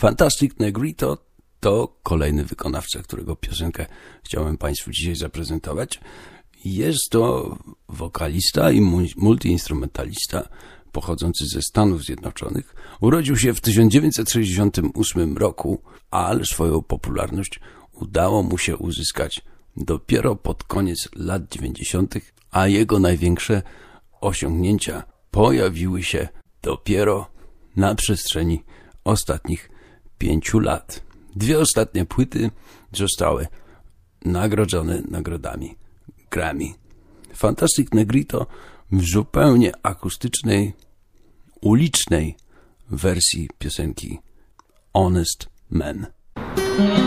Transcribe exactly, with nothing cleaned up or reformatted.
Fantastic Negrito to kolejny wykonawca, którego piosenkę chciałem Państwu dzisiaj zaprezentować. Jest to wokalista i multiinstrumentalista pochodzący ze Stanów Zjednoczonych. Urodził się w tysiąc dziewięćset sześćdziesiątym ósmym roku, ale swoją popularność udało mu się uzyskać dopiero pod koniec lat dziewięćdziesiątych, a jego największe osiągnięcia pojawiły się dopiero na przestrzeni ostatnich pięciu lat. Dwie ostatnie płyty zostały nagrodzone nagrodami Grammy. Fantastic Negrito w zupełnie akustycznej, ulicznej wersji piosenki Honest Man.